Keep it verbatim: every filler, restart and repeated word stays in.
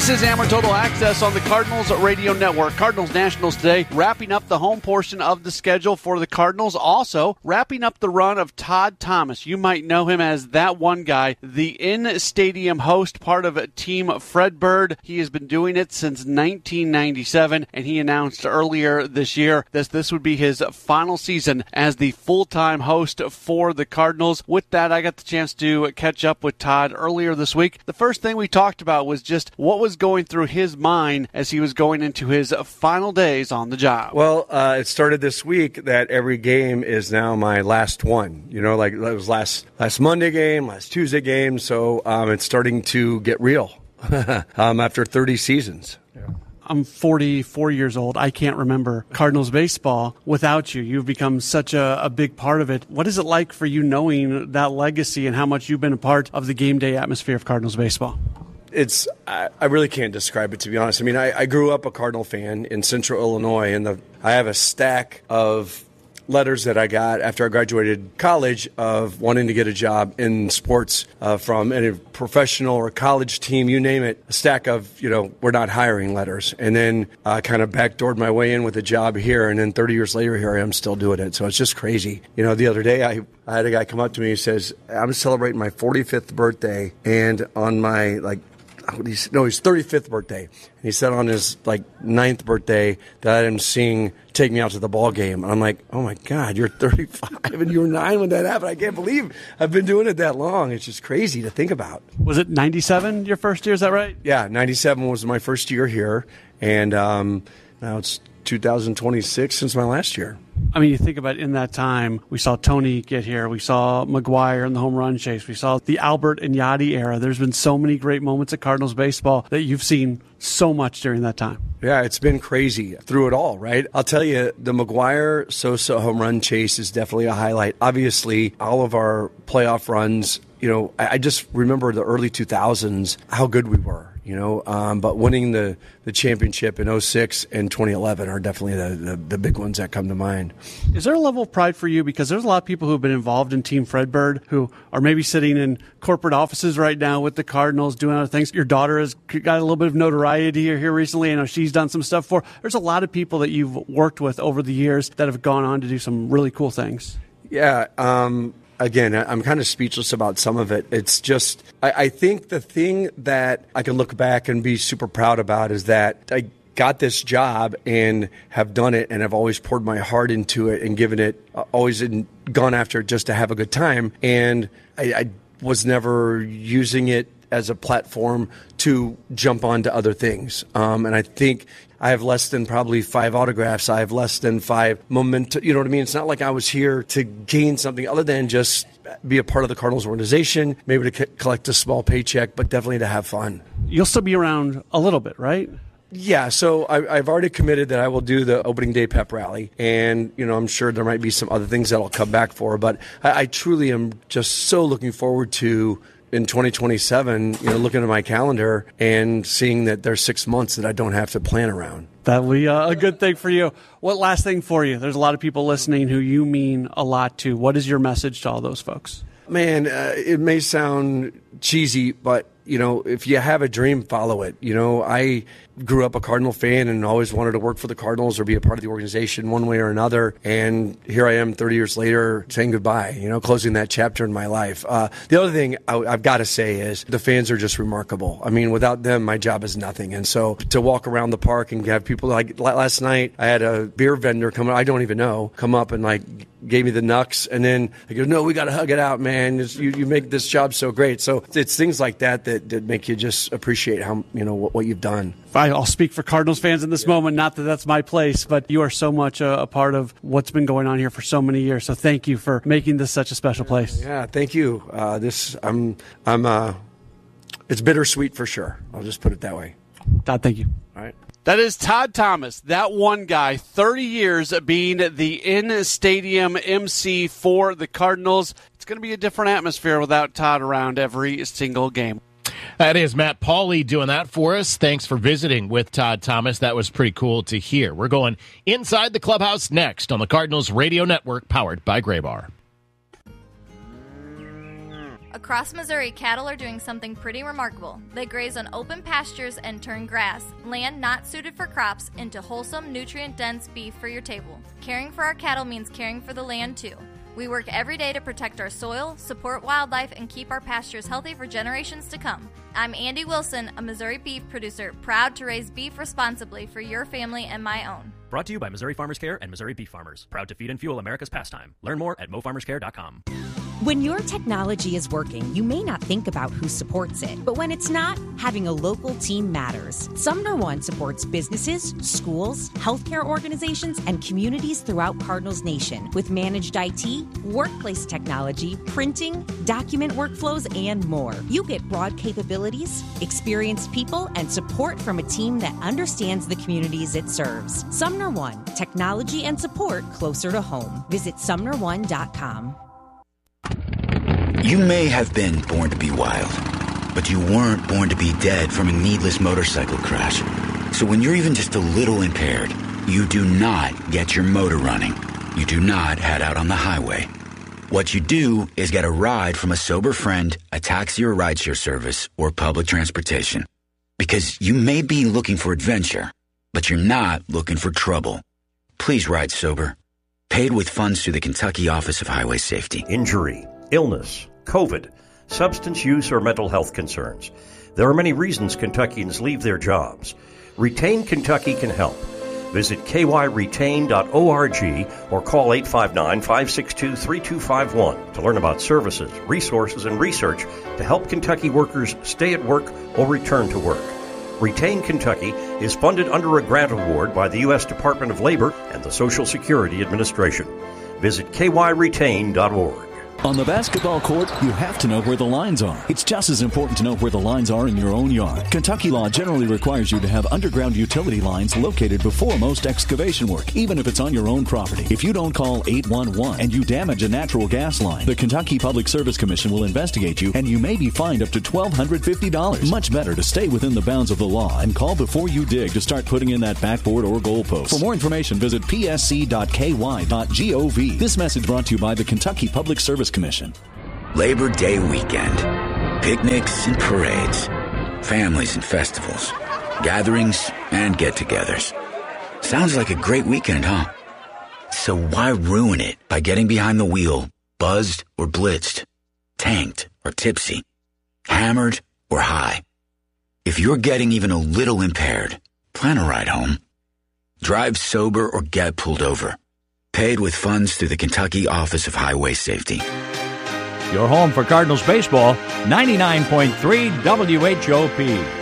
is Hammer Total Access on the Cardinals Radio Network. Cardinals Nationals today, wrapping up the home portion of the schedule for the Cardinals. Also, wrapping up the run of Todd Thomas. You might know him as that one guy, the in-stadium host, part of Team Fred Bird. He has been doing it since nineteen ninety-seven, and he announced earlier this year that this would be his final season as the full-time host for the Cardinals. With that, I got the chance to catch up with Todd earlier this week. The first thing we talked about was just what was going through his mind as he was going into his final days on the job. Well, uh, it started this week that every game is now my last one. You know, like it was last last Monday game, last Tuesday game, so um, it's starting to get real um, after thirty seasons. Yeah. I'm forty-four years old. I can't remember Cardinals baseball without you. You've become such a, a big part of it. What is it like for you knowing that legacy and how much you've been a part of the game day atmosphere of Cardinals baseball? It's I, I really can't describe it, to be honest. I mean, I, I grew up a Cardinal fan in Central Illinois, and the I have a stack of letters that I got after I graduated college of wanting to get a job in sports uh, from any professional or college team, you name it, a stack of, you know, we're not hiring letters. And then I kind of backdoored my way in with a job here, and then thirty years later, here I am still doing it. So it's just crazy. You know, the other day I, I had a guy come up to me and says, I'm celebrating my forty-fifth birthday, and on my, like, no, his thirty-fifth birthday. And he said on his like ninth birthday that I had him sing "Take Me Out to the Ball Game." And I'm like, oh my God, you're thirty-five and you were nine when that happened. I can't believe I've been doing it that long. It's just crazy to think about. Was it ninety-seven your first year? Is that right? Yeah, ninety-seven was my first year here, and um, now it's two thousand twenty-six since my last year. I mean, you think about in that time, we saw Tony get here. We saw McGuire in the home run chase. We saw the Albert and Yachty era. There's been so many great moments at Cardinals baseball that you've seen so much during that time. Yeah, it's been crazy through it all, right? I'll tell you, the McGuire Sosa home run chase is definitely a highlight. Obviously, all of our playoff runs, you know, I, I just remember the early two thousands, how good we were. You know, um, but winning the, the championship in oh six and twenty eleven are definitely the, the, the big ones that come to mind. Is there a level of pride for you? Because there's a lot of people who have been involved in Team Fred Bird who are maybe sitting in corporate offices right now with the Cardinals doing other things. Your daughter has got a little bit of notoriety here, here recently. I know she's done some stuff for. There's a lot of people that you've worked with over the years that have gone on to do some really cool things. Yeah, um... Again, I'm kind of speechless about some of it. It's just, I, I think the thing that I can look back and be super proud about is that I got this job and have done it, and I've always poured my heart into it and given it, uh, always in, gone after it just to have a good time. And I, I was never using it as a platform to jump onto other things. Um, and I think I have less than probably five autographs. I have less than five momentum. You know what I mean? It's not like I was here to gain something other than just be a part of the Cardinals organization, maybe to c- collect a small paycheck, but definitely to have fun. You'll still be around a little bit, right? Yeah, so I, I've already committed that I will do the opening day pep rally, and you know I'm sure there might be some other things that I'll come back for, but I, I truly am just so looking forward to in twenty twenty-seven, you know, looking at my calendar and seeing that there's six months that I don't have to plan around. That'll be a good thing for you. What last thing for you? There's a lot of people listening who you mean a lot to. What is your message to all those folks? Man, uh, it may sound cheesy, but you know, if you have a dream, follow it. You know, I grew up a Cardinal fan and always wanted to work for the Cardinals or be a part of the organization one way or another. And here I am thirty years later saying goodbye, you know, closing that chapter in my life. Uh, the other thing I, I've got to say is the fans are just remarkable. I mean, without them, my job is nothing. And so to walk around the park and have people like last night, I had a beer vendor come, I don't even know, come up and like gave me the knucks. And then I go, no, we got to hug it out, man. It's, you, you make this job so great. So it's things like that that, that make you just appreciate how, you know, what, what you've done. I'll speak for Cardinals fans in this yeah. moment. Not that that's my place, but you are so much a, a part of what's been going on here for so many years. So thank you for making this such a special place. Yeah, thank you. Uh, this, I'm, I'm, uh, it's bittersweet for sure. I'll just put it that way. Todd, thank you. All right. That is Todd Thomas, that one guy, thirty years being the in-stadium M C for the Cardinals. It's going to be a different atmosphere without Todd around every single game. That is Matt Pauley doing that for us. Thanks for visiting with Todd Thomas. That was pretty cool to hear. We're going inside the clubhouse next on the Cardinals Radio Network, powered by Graybar. Across Missouri, cattle are doing something pretty remarkable. They graze on open pastures and turn grass, land not suited for crops, into wholesome, nutrient-dense beef for your table. Caring for our cattle means caring for the land, too. We work every day to protect our soil, support wildlife, and keep our pastures healthy for generations to come. I'm Andy Wilson, a Missouri beef producer, proud to raise beef responsibly for your family and my own. Brought to you by Missouri Farmers Care and Missouri Beef Farmers. Proud to feed and fuel America's pastime. Learn more at mo farmers care dot com. When your technology is working, you may not think about who supports it. But when it's not, having a local team matters. Sumner One supports businesses, schools, healthcare organizations, and communities throughout Cardinals Nation with managed I T, workplace technology, printing, document workflows, and more. You get broad capabilities, experienced people, and support from a team that understands the communities it serves. Sumner One, technology and support closer to home. Visit sumner one dot com. You may have been born to be wild, but you weren't born to be dead from a needless motorcycle crash. So when you're even just a little impaired, you do not get your motor running. You do not head out on the highway. What you do is get a ride from a sober friend, a taxi or rideshare service, or public transportation. Because you may be looking for adventure, but you're not looking for trouble. Please ride sober. Paid with funds through the Kentucky Office of Highway Safety. Injury, illness, COVID, substance use, or mental health concerns. There are many reasons Kentuckians leave their jobs. Retain Kentucky can help. Visit k y retain dot org or call eight five nine, five six two, three two five one to learn about services, resources, and research to help Kentucky workers stay at work or return to work. Retain Kentucky is funded under a grant award by the U S Department of Labor and the Social Security Administration. Visit k y retain dot org. On the basketball court, you have to know where the lines are. It's just as important to know where the lines are in your own yard. Kentucky law generally requires you to have underground utility lines located before most excavation work, even if it's on your own property. If you don't call eight one one and you damage a natural gas line, the Kentucky Public Service Commission will investigate you and you may be fined up to one thousand two hundred fifty dollars. Much better to stay within the bounds of the law and call before you dig to start putting in that backboard or goalpost. For more information, visit p s c dot k y dot gov. This message brought to you by the Kentucky Public Service Commission. Labor Day weekend. Picnics and parades. Families and festivals. Gatherings and get-togethers. Sounds like a great weekend, huh? So why ruin it by getting behind the wheel, buzzed or blitzed, tanked or tipsy, hammered or high? If you're getting even a little impaired, plan a ride home. Drive sober or get pulled over. Paid with funds through the Kentucky Office of Highway Safety. Your home for Cardinals baseball, ninety-nine point three W H O P.